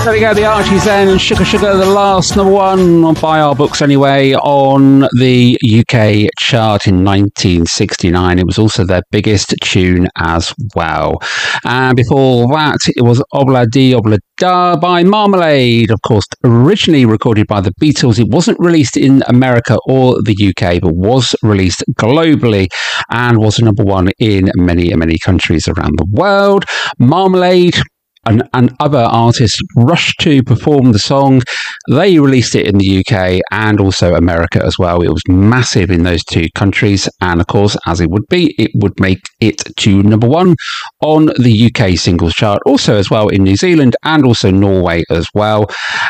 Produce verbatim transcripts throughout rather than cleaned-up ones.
There we go, the Archies then, Sugar Sugar, the last number one, by our books anyway, on the U K chart in nineteen sixty-nine. It was also their biggest tune as well. And before that, it was Obla Di Obla Da by Marmalade, of course, originally recorded by the Beatles. It wasn't released in America or the U K, but was released globally and was a number one in many, many countries around the world. Marmalade And, and other artists rushed to perform the song. They released it in the U K and also America as well. It was massive in those two countries. And of course, as it would be, it would make it to number one on the U K singles chart. Also as well in New Zealand and also Norway as well.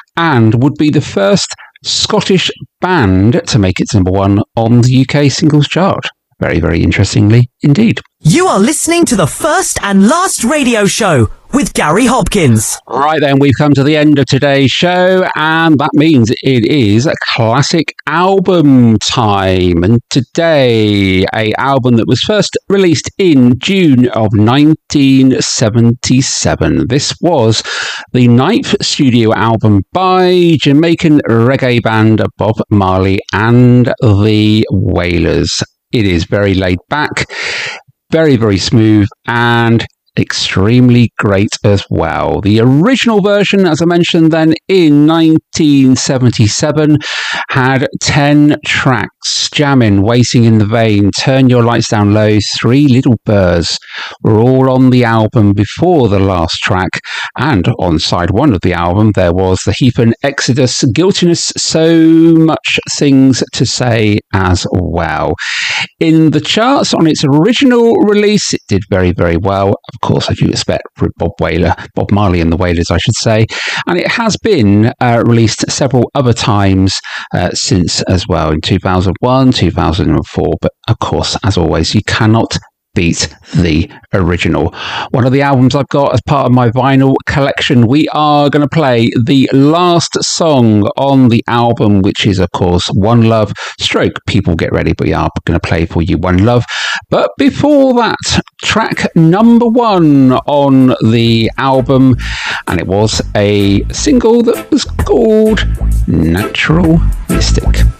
And would be the first Scottish band to make it to number one on the U K singles chart. Very, very interestingly indeed. You are listening to the first and last radio show with Gary Hopkins. Right then, we've come to the end of today's show, and that means it is a classic album time. And today, a album that was first released in June of nineteen seventy-seven. This was the ninth studio album by Jamaican reggae band Bob Marley and the Wailers. It is very laid back, very, very smooth, and extremely great as well. The original version, as I mentioned then, in nineteen seventy-seven, had ten tracks. Jamming, Waiting in the Vein, Turn Your Lights Down Low, Three Little Birds were all on the album before the last track. And on side one of the album, there was The Heap and Exodus, Guiltiness, So Much Things to Say as well. In the charts, on its original release, it did very, very well. Of course, as you expect, for Bob Wailer, Bob Marley and the Wailers, I should say. And it has been uh, released several other times uh, since as well, in two thousand one, two thousand four. But of course, as always, you cannot beat the original. One of the albums I've got as part of my vinyl collection. We are going to play the last song on the album, which is, of course, One Love, stroke People Get Ready. But we are going to play for you One Love. But before that, track number one on the album, and it was a single that was called Natural Mystic.